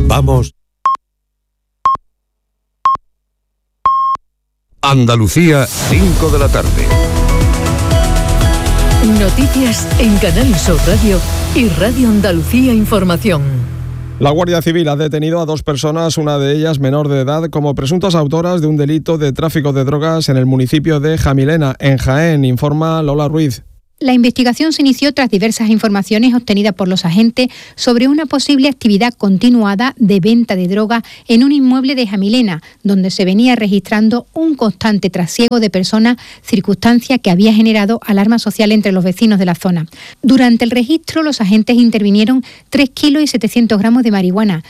Vamos. Andalucía, 5 de la tarde. Noticias en Canal Sur Radio y Radio Andalucía Información. La Guardia Civil ha detenido a 2 personas, una de ellas menor de edad, como presuntas autoras de un delito de tráfico de drogas en el municipio de Jamilena, en Jaén, informa Lola Ruiz. La investigación se inició tras diversas informaciones obtenidas por los agentes sobre una posible actividad continuada de venta de droga en un inmueble de Jamilena, donde se venía registrando un constante trasiego de personas, circunstancia que había generado alarma social entre los vecinos de la zona. Durante el registro, los agentes intervinieron 3 kilos y 700 gramos de marihuana,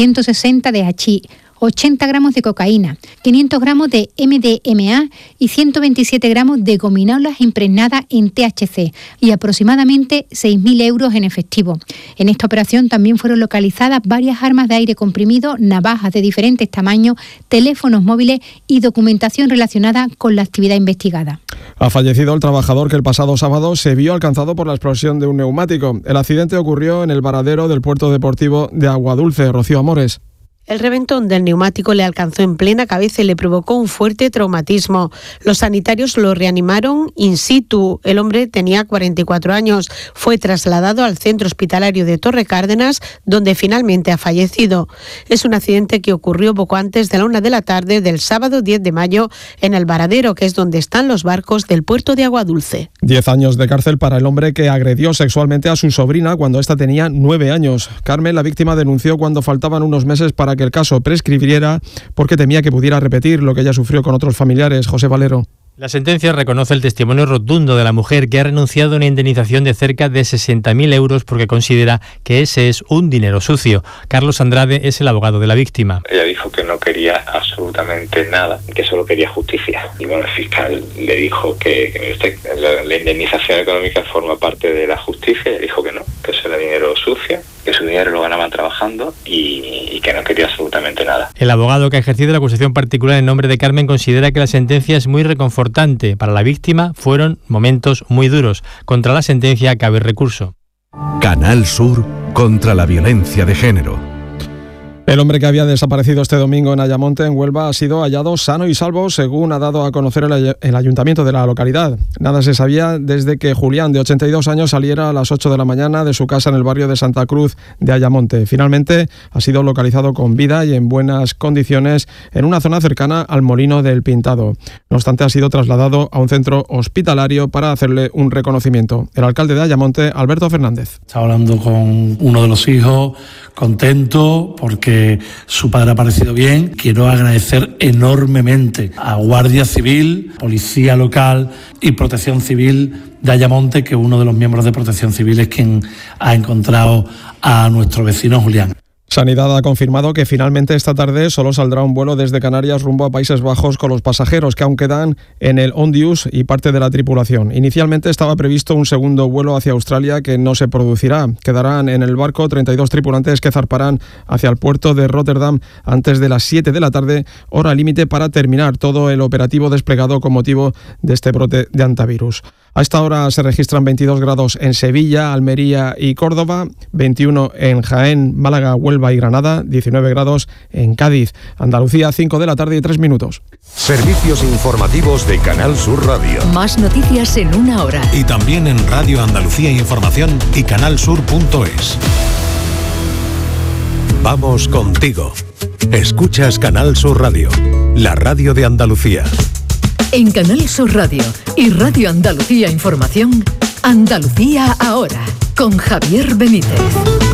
360 de hachís, 80 gramos de cocaína, 500 gramos de MDMA y 127 gramos de gominolas impregnadas en THC y aproximadamente 6.000 euros en efectivo. En esta operación también fueron localizadas varias armas de aire comprimido, navajas de diferentes tamaños, teléfonos móviles y documentación relacionada con la actividad investigada. Ha fallecido el trabajador que el pasado sábado se vio alcanzado por la explosión de un neumático. El accidente ocurrió en el varadero del puerto deportivo de Aguadulce. Rocío Amores. El reventón del neumático le alcanzó en plena cabeza y le provocó un fuerte traumatismo. Los sanitarios lo reanimaron in situ. El hombre tenía 44 años. Fue trasladado al centro hospitalario de Torre Cárdenas, donde finalmente ha fallecido. Es un accidente que ocurrió poco antes de la 1 de la tarde del sábado 10 de mayo en el varadero, que es donde están los barcos del puerto de Aguadulce. 10 años de cárcel para el hombre que agredió sexualmente a su sobrina cuando ésta tenía 9 años. Carmen, la víctima, denunció cuando faltaban unos meses para que el caso prescribiera porque temía que pudiera repetir lo que ella sufrió con otros familiares. José Valero. La sentencia reconoce el testimonio rotundo de la mujer, que ha renunciado a una indemnización de cerca de 60.000 euros porque considera que ese es un dinero sucio. Carlos Andrade es el abogado de la víctima. Ella dijo que no quería absolutamente nada, que solo quería justicia. Y bueno, el fiscal le dijo que la indemnización económica forma parte de la justicia. Ella dijo que no, que eso era dinero sucio, que su dinero lo ganaban trabajando y que no quería absolutamente nada. El abogado que ha ejercido la acusación particular en nombre de Carmen considera que la sentencia es muy reconfortante. Para la víctima fueron momentos muy duros. Contra la sentencia cabe recurso. Canal Sur contra la violencia de género. El hombre que había desaparecido este domingo en Ayamonte, en Huelva, ha sido hallado sano y salvo, según ha dado a conocer el ayuntamiento de la localidad. Nada se sabía desde que Julián, de 82 años, saliera a las 8 de la mañana de su casa en el barrio de Santa Cruz de Ayamonte. Finalmente ha sido localizado con vida y en buenas condiciones en una zona cercana al Molino del Pintado. No obstante, ha sido trasladado a un centro hospitalario para hacerle un reconocimiento. El alcalde de Ayamonte, Alberto Fernández. Estaba hablando con uno de los hijos, contento porque su padre ha aparecido bien. Quiero agradecer enormemente a Guardia Civil, Policía Local y Protección Civil de Ayamonte, que uno de los miembros de Protección Civil es quien ha encontrado a nuestro vecino Julián. Sanidad ha confirmado que finalmente esta tarde solo saldrá un vuelo desde Canarias rumbo a Países Bajos con los pasajeros que aún quedan en el Ondius y parte de la tripulación. Inicialmente estaba previsto un segundo vuelo hacia Australia que no se producirá. Quedarán en el barco 32 tripulantes que zarparán hacia el puerto de Rotterdam antes de las 7 de la tarde, hora límite para terminar todo el operativo desplegado con motivo de este brote de hantavirus. A esta hora se registran 22 grados en Sevilla, Almería y Córdoba, 21 en Jaén, Málaga, Huelva y Granada, 19 grados en Cádiz. Andalucía, 5 de la tarde y 3 minutos. Servicios informativos de Canal Sur Radio. Más noticias en una hora. Y también en Radio Andalucía Información y canalsur.es. Vamos contigo. Escuchas Canal Sur Radio, la radio de Andalucía. En Canal Sur Radio y Radio Andalucía Información, Andalucía ahora, con Javier Benítez.